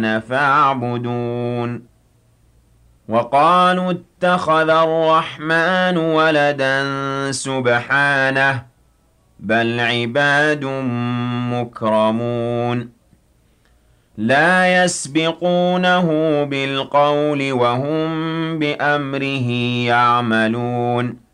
فاعبدون وقالوا اتخذ الرحمن ولدا سبحانه بل عباد مكرمون لا يسبقونه بالقول وهم بأمره يعملون